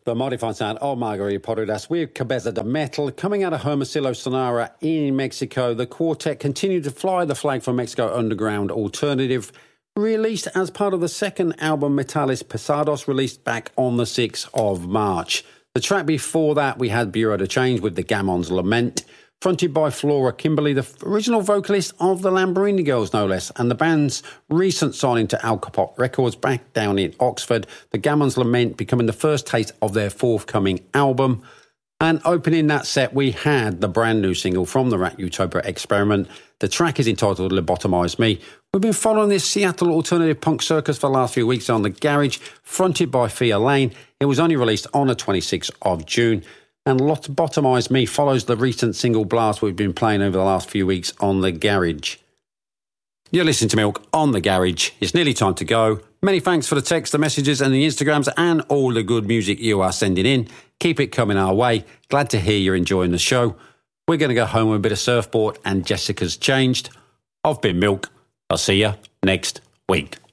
The modified sound of Margarita Porras with Cabeza de Metal coming out of Hermosillo, Sonora in Mexico. The quartet continued to fly the flag for Mexico Underground Alternative, released as part of the second album Metales Pesados, released back on the 6th of March. The track before that, we had Bureau de Change with the Gamon's Lament, fronted by Flora Kimberly, the original vocalist of the Lamborghini Girls, no less, and the band's recent signing to Al Capote Records back down in Oxford. The Gamon's Lament becoming the first taste of their forthcoming album. And opening that set, we had the brand new single from the Rat Utopia Experiment. The track is entitled Lobotomize Me. We've been following this Seattle alternative punk circus for the last few weeks on The Garage, fronted by Fia Lane. It was only released on the 26th of June. And Lobotomize Me follows the recent single blast we've been playing over the last few weeks on The Garage. You're listening to Milk on The Garage. It's nearly time to go. Many thanks for the texts, the messages and the Instagrams and all the good music you are sending in. Keep it coming our way. Glad to hear you're enjoying the show. We're going to go home with a bit of Surfboard and Jessica's Changed. I've been Milk. I'll see you next week.